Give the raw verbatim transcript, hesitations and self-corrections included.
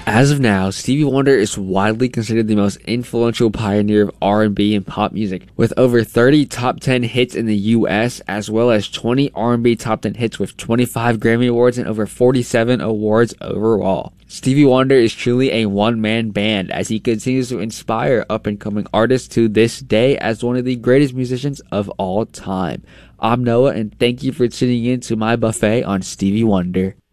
As of now, Stevie Wonder is widely considered the most influential pioneer of R and B and pop music, with over thirty top ten hits in the U S, as well as twenty R and B top ten hits with twenty-five Grammy Awards and over forty-seven awards overall. Stevie Wonder is truly a one-man band as he continues to inspire up-and-coming artists to this day as one of the greatest musicians of all time. I'm Noah, and thank you for tuning in to my buffet on Stevie Wonder.